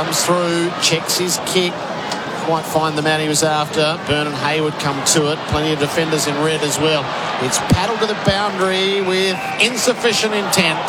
comes through, checks his kick. Quite find the man he was after. Vernon Hayward come to it. Plenty of defenders in red as well. It's paddled to the boundary with insufficient intent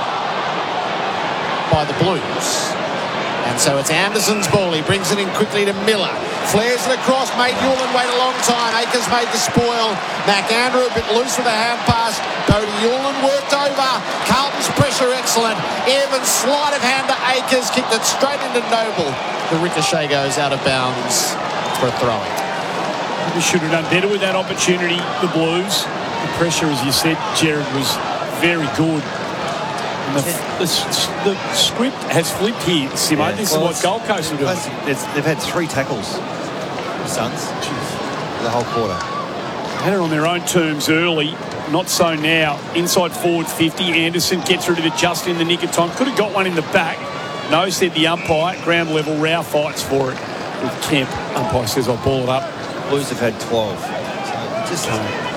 by the Blues. And so it's Anderson's ball. He brings it in quickly to Miller. Flares it across. Made Yulin wait a long time. Akers made the spoil. McAndrew a bit loose with a hand pass. Bodie Yulin worked over. Carlton's pressure excellent. Evans sleight of hand to Akers. Kicked it straight into Noble. The ricochet goes out of bounds for a throw-in. They should have done better with that opportunity, the Blues. The pressure, as you said, Jared, was very good. The script has flipped here, Simo. This is what Gold Coast are doing. They've had 3 tackles, the Suns, the whole quarter. Had it on their own terms early, not so now. Inside forward 50, Anderson gets rid of it just in the nick of time. Could have got one in the back. No, said the umpire. Ground level, Rao fights for it. With Kemp, umpire says, I'll ball it up. Blues have had 12. So just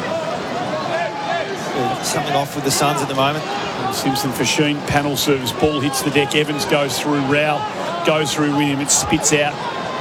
something off with the Suns at the moment. Simpson for Sheen, panel service, ball hits the deck. Evans goes through, Rao goes through with him. It spits out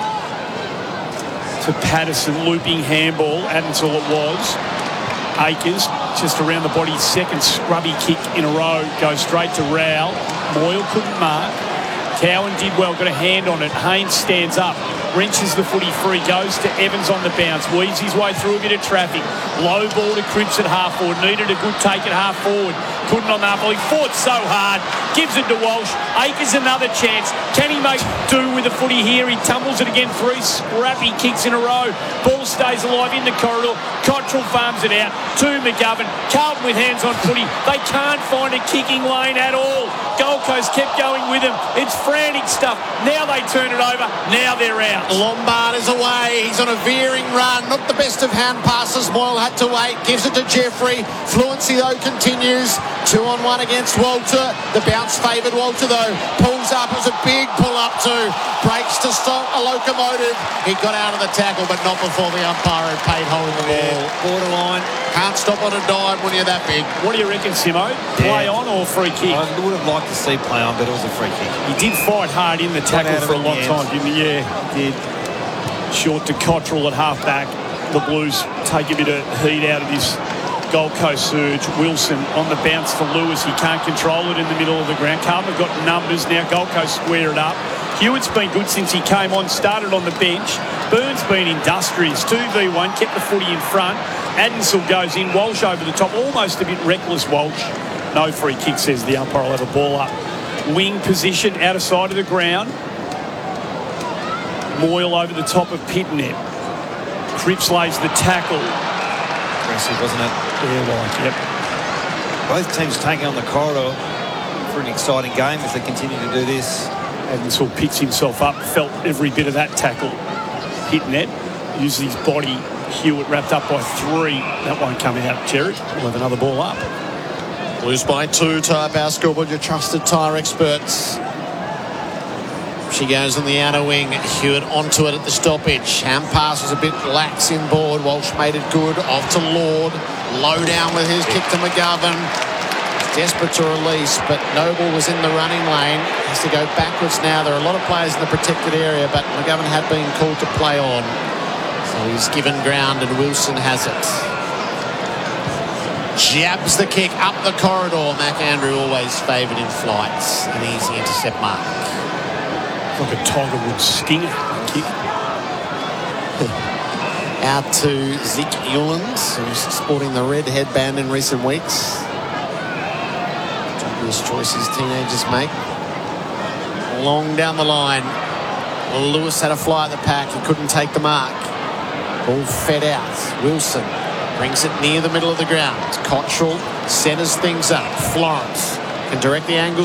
to Patterson, looping handball. Adams all it was. Akers just around the body, second scrubby kick in a row, goes straight to Rao. Moyle couldn't mark. Cowan did well, got a hand on it. Haynes stands up, wrenches the footy free, goes to Evans on the bounce, weaves his way through a bit of traffic. Low ball to Cripps at half forward, needed a good take at half forward. Couldn't on the half ball, he fought so hard, gives it to Walsh. Akers another chance. Can he make do with the footy here? He tumbles it again, 3 scrappy kicks in a row. Ball stays alive in the corridor. Cottrell farms it out to McGovern. Carlton with hands on footy. They can't find a kicking lane at all. Gold Coast kept going with them. It's frantic stuff. Now they turn it over. Now they're out. Lombard is away. He's on a veering run. Not the best of hand passes. Moyle had to wait. Gives it to Jeffrey. Fluency, though, continues. 2-on-1 against Walter. The bounce favoured Walter, though. Pulls up. It was a big pull-up, too. Breaks to stop a locomotive. He got out of the tackle, but not before the umpire had paid holding the ball. Borderline. Can't stop on a dime when you're that big. What do you reckon, Simo? Play on or free kick? I would have liked to see play on, but it was a free kick. He did fight hard in the tackle for a long time, didn't he? Yeah, he did. Short to Cottrell at half-back. The Blues take a bit of heat out of this Gold Coast surge. Wilson on the bounce to Lewis. He can't control it in the middle of the ground. Carlton have got numbers now. Gold Coast square it up. Hewitt's been good since he came on, started on the bench. Burns been industrious. 2v1, kept the footy in front. Adensel goes in. Walsh over the top. Almost a bit reckless, Walsh. No free kick, says the umpire. Will have a ball up. Wing position, out of sight of the ground. Moyle over the top of Pitnet. Cripps lays the tackle. Aggressive, wasn't it? Yeah, yep. Both teams taking on the corridor for an exciting game if they continue to do this. Adensel picks himself up, felt every bit of that tackle. Pitnet uses his body. Hewitt wrapped up by 3. That won't come out, Jared. We'll have another ball up. Blues by 2. Type our scoreboard, your trusted tyre experts. She goes on the outer wing. Hewitt onto it at the stoppage. Hand pass was a bit lax inboard. Walsh made it good. Off to Lord. Low down with his kick to McGovern. Desperate to release, but Noble was in the running lane. Has to go backwards now. There are a lot of players in the protected area, but McGovern had been called to play on. So he's given ground and Wilson has it. Jabs the kick up the corridor. McAndrew always favoured in flights. An easy intercept mark. Like a Tiger Woods stinger kick. Out to Zeke Ewlands, who's sporting the red headband in recent weeks. Obvious choices teenagers make. Long down the line. Lewis had a fly at the pack. He couldn't take the mark. Ball fed out. Wilson brings it near the middle of the ground. Cottrell centres things up. Florence can direct the angle